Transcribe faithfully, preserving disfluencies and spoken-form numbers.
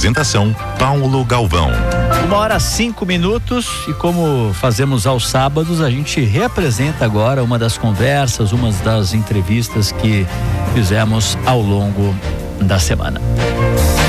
Apresentação Paulo Galvão. Uma hora cinco minutos e como fazemos aos sábados, a gente reapresenta agora uma das conversas, uma das entrevistas que fizemos ao longo da semana.